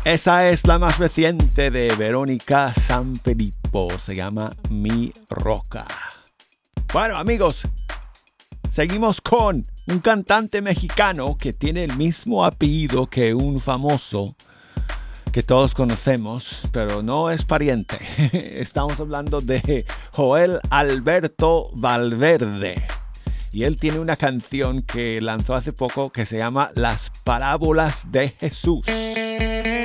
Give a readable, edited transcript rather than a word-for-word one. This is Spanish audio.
Esa es la más reciente de Verónica Sanfilippo. Se llama Mi Roca. Bueno, amigos, seguimos con un cantante mexicano que tiene el mismo apellido que un famoso que todos conocemos, pero no es pariente. Estamos hablando de Joel Alberto Valverde. Y él tiene una canción que lanzó hace poco que se llama Las Parábolas de Jesús.